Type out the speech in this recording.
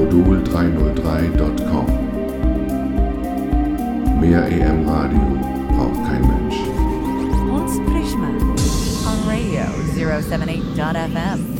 modul303.com. Mehr EM-Radio braucht kein Mensch. Und Prisma on Radio 078.fm.